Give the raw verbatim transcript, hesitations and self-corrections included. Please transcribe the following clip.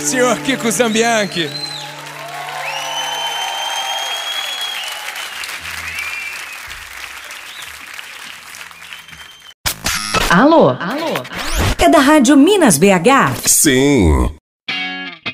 senhor Kiko Zambianchi. Alô? Alô? É da Rádio Minas B H? Sim.